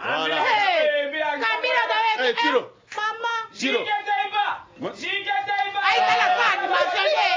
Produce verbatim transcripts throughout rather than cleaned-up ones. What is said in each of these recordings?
Voilà. Kabila dawe. Eh, Tiro. Mama. Tiro. Ay, kala kwa animation de.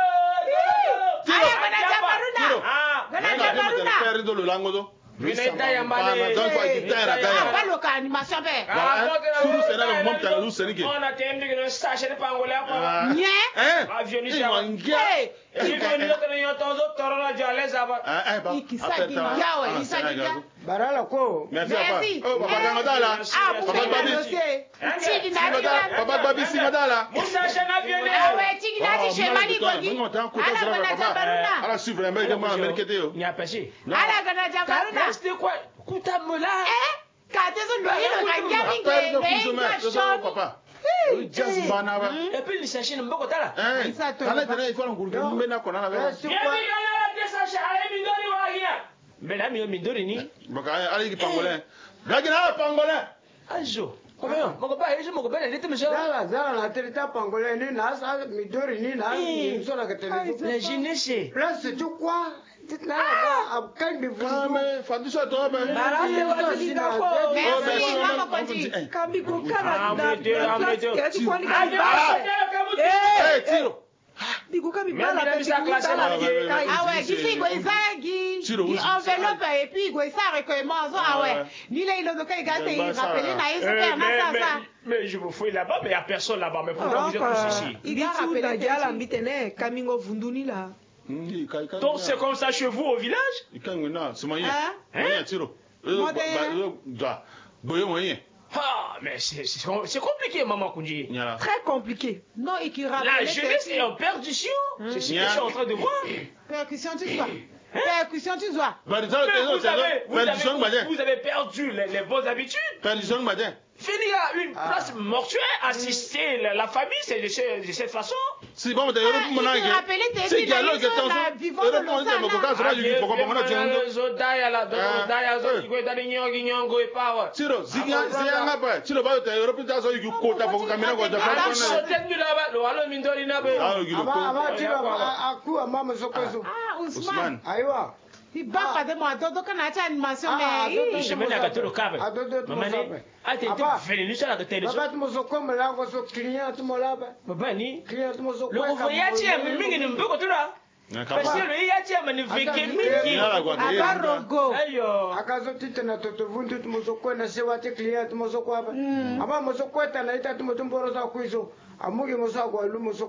Tiro. Ay, bana jabaruna. Tiro. Bana jabaruna. Père de l'angodo. Vineta yambale. Donc quoi, guitare gaya. Pas le cas animation be. Suru sena le mom tala lu senike. On a tembi que station de pangola quoi. Nye. Eh. Avion Ils vont ngia. Il faut nous que nous entendons torola jale zaba. Eh, bah. Ikisaki gawe, isaki gawe. Barala ko. Merci papa. Merci. Oh, papa Gangadala. Ah, Papa Babi. Tigi na Papa Babi Singadala. Musa shana viole. Ah ouais, tigi na ti shemani gogi. Ala bana jabaruna. Ala suivre mais que moi américain yo. Ni apesi. Ala bana jabaruna. C'était quoi? Kuta mola. Eh? Katezo ndo hilo kanjami Père de nge. Kuzume, c'est ça papa. Just banaba. Et puis il s'achète un mboko tala. Eh. Kana tena il faut ngurube mbena kona na bela. Yebi kana desa shaale mindori wagia. Mbela mi mindori ni. Baka ali ki pangolin. Gagina pangolin. Ajo. Comment? Moko ba hizo moko bela ndete msho. Zala zala na terita pangolin ni na sa midori ni na msona ka television. La jeunesse. Place tu quoi? Titna ba ab kan de Ah mais Fadousa to ba. Barate wa dinga ko. Merci, mama konti. Kamiko kana Ah, na mais Dieu, ah, mais Dieu. kati kwani Ah, kabila. Eh, Tiro. Biko kabila Même la la bisa classe kabila. na die. Ah ouais, gisi goiza gi Tiro, gi oui, enveloppe et puis goiza recueillement so ah ouais. Ni là il a donc il gâte il rappeler na yeso père na ça ça. Mais je vous fouille là-bas, mais il n'y a personne là-bas. Mais pourquoi vous Donc, êtes tous ici? Il a bitu rappelé na jala que mbitene kamingo vunduni la. Donc c'est comme ça chez vous au village? Ikangwena, c'est moyen. Hein? Moyen Tiro. Da. Boyo moyen. Ah, mais c'est c'est c'est compliqué, maman Koundji. Nyala. Très compliqué. non il qui La rappelle jeunesse est en perdition. C'est ce que je suis en train de voir. percussion tu vois. Percussion tu vois. Bari ça Mais vous c'est avez, vous, perdition avez, madin. vous avez perdu les, les bonnes habitudes. Perdition madin. Finir à une place mortuaire, assister la, la famille, c'est de, ce- de cette façon. Si bon de Europe il monange. qui rappelait tes Si filles dialogue là, ils sont est là, en vivant Europe dans monange ça, mo là. koka sura yu ko ko na Zo daya la, do Ah. daya zo, Eh. iko dani nyongi nyongo e power. Tiro, ziga ziga pa. Tiro ba ta Europe ta so yu ko ta ko kamina ko ta Ala pa. sote mi la ba, lo alo mi ndori na be. Ah, yu aba ko. aba tira aku mama sokozo. Ah Ousmane. Ousmane. Aiwa. Il bat pas de moi donc kana cha animation Ah, mais. donc, Je me n'ai gâté le câble. Ah, donc, donc, Maman, donc, ah, t'es Papa. venu sur la télévision. Baba tumozoko mlango so client tumolaba. Papa ni. Client tumozoko. Le ouvrier a mingi ni mboko tu là. Parce que le yati a manifesté mingi. Abarogo. Ayo. Akazo tita na toto vundu tumozoko na sewate client tumozoko hapa. Aba mozoko ta na ita tumotumboro za kuizo. Amugi mozako alu mozoko